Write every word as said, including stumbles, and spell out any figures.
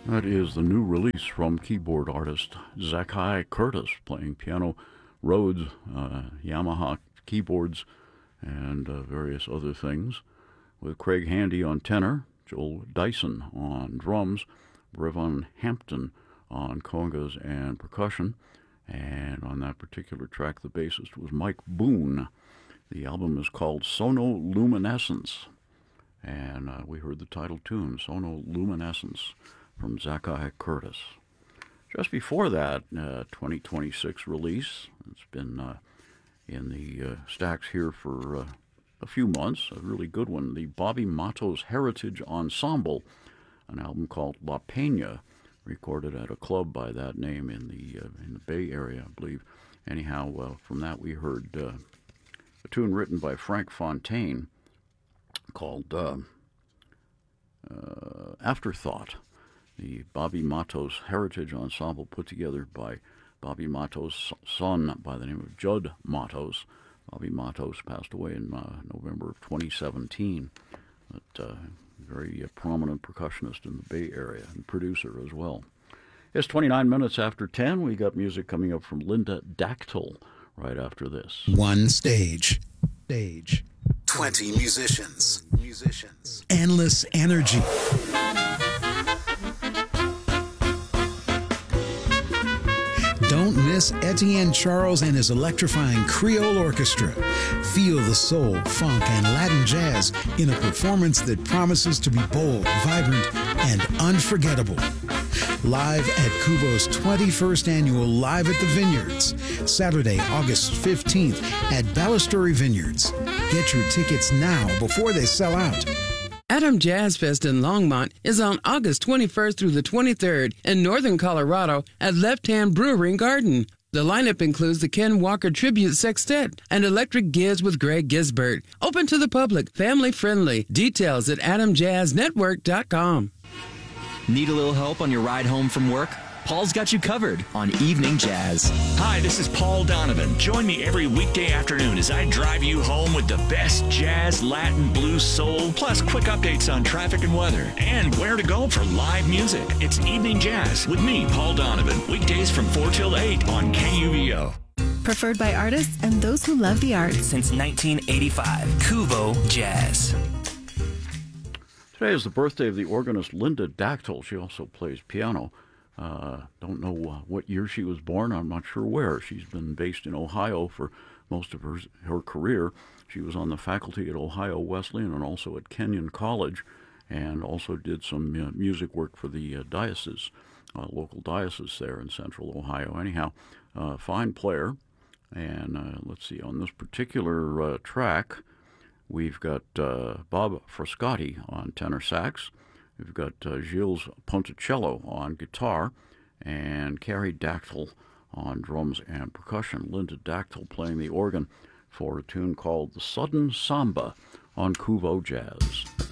That is the new release from keyboard artist Zakai Curtis, playing piano, Rhodes, uh, Yamaha keyboards, and uh, various other things, with Craig Handy on tenor, Joel Dyson on drums, Brevon Hampton on congas and percussion, and on that particular track the bassist was Mike Boone. The album is called Sonoluminescence, and uh, we heard the title tune, Sonoluminescence, from Zakai Curtis. Just before that, uh, twenty twenty-six release. It's been uh, in the uh, stacks here for uh, a few months. A really good one. The Bobby Matos Heritage Ensemble, an album called La Peña, recorded at a club by that name in the uh, in the Bay Area, I believe. Anyhow, uh, from that we heard uh, a tune written by Frank Fontaine called uh, uh, Afterthought. The Bobby Matos Heritage Ensemble, put together by Bobby Matos' son by the name of Judd Matos. Bobby Matos passed away in uh, November of twenty seventeen. But uh, very uh, prominent percussionist in the Bay Area and producer as well. It's twenty-nine minutes after ten. We got music coming up from Linda Dactyl right after this. One stage. Stage. twenty musicians. Musicians. Endless energy. Don't miss Etienne Charles and his electrifying Creole Orchestra. Feel the soul, funk, and Latin jazz in a performance that promises to be bold, vibrant, and unforgettable. Live at Kubo's twenty-first Annual Live at the Vineyards, Saturday, August fifteenth at Balustrade Vineyards. Get your tickets now before they sell out. Adam Jazz Fest in Longmont is on August twenty-first through the twenty-third in northern Colorado at Left Hand Brewery Garden. The lineup includes the Ken Walker Tribute Sextet and Electric Giz with Greg Gisbert. Open to the public, family friendly. Details at adam jazz network dot com. Need a little help on your ride home from work? Paul's got you covered on Evening Jazz. Hi, this is Paul Donovan. Join me every weekday afternoon as I drive you home with the best jazz, Latin, blues, soul, plus quick updates on traffic and weather, and where to go for live music. It's Evening Jazz with me, Paul Donovan, weekdays from four till eight on K U V O. Preferred by artists and those who love the arts. Since nineteen eighty-five, Kubo Jazz. Today is the birthday of the organist Linda Dactyl. She also plays piano. Uh, don't know uh, what year she was born. I'm not sure where. She's been based in Ohio for most of her, her career. She was on the faculty at Ohio Wesleyan and also at Kenyon College, and also did some uh, music work for the uh, diocese, uh, local diocese there in central Ohio. Anyhow, uh, fine player. And uh, let's see, on this particular uh, track, we've got uh, Bob Frascati on tenor sax. We've got uh, Gilles Ponticello on guitar and Carrie Dactyl on drums and percussion. Linda Dactyl playing the organ for a tune called The Sudden Samba on Kubo Jazz.